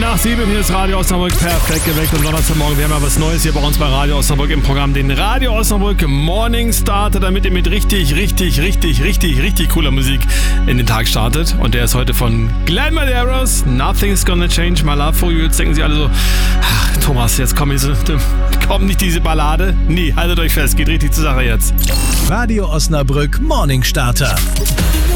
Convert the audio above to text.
nach 7, hier ist Radio Osnabrück perfekt geweckt am Donnerstagmorgen. Wir haben ja was Neues hier bei uns bei Radio Osnabrück im Programm, den Radio Osnabrück Morning Starter, damit ihr mit richtig cooler Musik in den Tag startet. Und der ist heute von Glenn Medeiros, Nothing's Gonna Change My Love For You. Jetzt denken Sie alle so, ach Thomas, jetzt kommt nicht diese Ballade. Nee, haltet euch fest, geht richtig zur Sache jetzt. Radio Osnabrück Morning Starter.